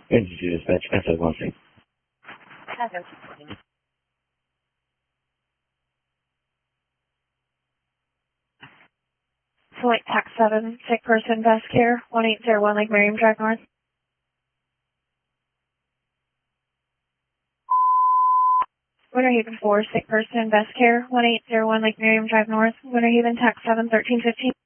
Entity dispatch, SF-16. Flight TAC 7, sick person, best care, 1801 Lake Miriam Drive North. Winter Haven 4, sick person, best care, 1801 Lake Miriam Drive North. Winter Haven TAC 7, 1315.